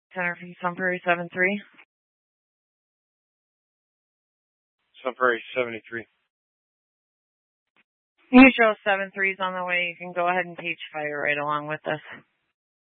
Center from Sun Prairie 73. Sun Prairie 73. You show 73's on the way. You can go ahead and page fire right along with this.